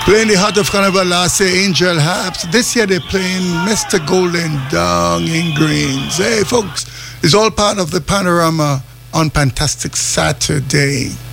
Playing the Heart of Carnival last year, Angel Harps. This year they're playing Mr. Golden Down in Greens. Hey folks, it's all part of the panorama on Fantastic Saturday.